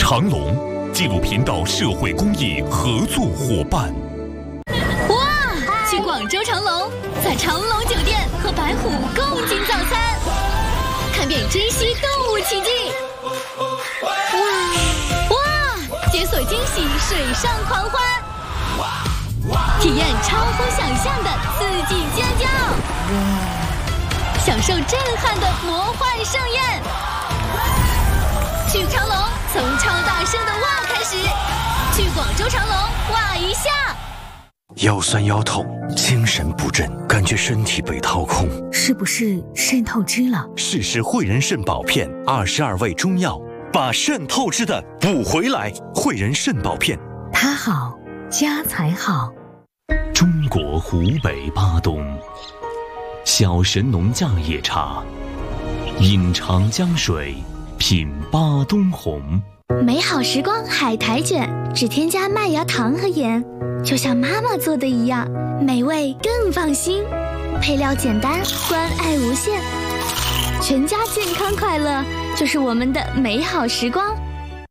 长隆纪录频道社会公益合作伙伴。 哇！去广州长隆，在长隆酒店和白虎共进早餐，看遍珍稀动物奇迹。哇！解锁惊喜水上狂欢，体验超乎想象的刺激尖叫，享受震撼的魔幻盛宴。去长隆，从超大声的哇开始，去广州长隆哇一下。 腰酸腰痛，精神不振，感觉身体被掏空， 是不是肾透支了？ 试试汇仁肾宝片，22味中药，把肾透支的补回来。汇仁肾宝片， 它好，家才好。 中国湖北巴东，小神农酱野茶，饮长江水，品巴东红。 美好时光海苔卷，只添加麦芽糖和盐，就像妈妈做的一样，美味更放心。配料简单，关爱无限，全家健康快乐就是我们的美好时光。